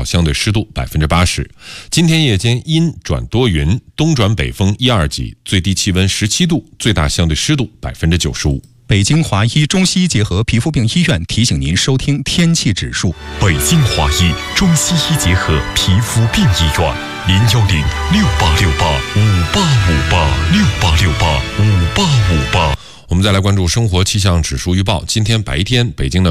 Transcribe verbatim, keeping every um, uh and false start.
岛相对湿度百分之八十。今天夜间阴转多云，东转北风一二级，最低气温十七度，最大相对湿度百分之九十五。 北京华医中西医结合皮肤病医院提醒您收听天气指数。 北京华医中西医结合皮肤病医院，零幺零六八六八五八五八六八六八五八五八。 我们再来关注生活气象指数预报。今天白天北京的